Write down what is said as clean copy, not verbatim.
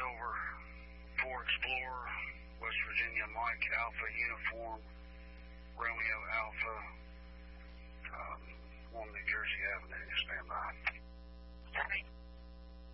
Silver, 4 Explorer, West Virginia, Mike Alpha Uniform, Romeo Alpha,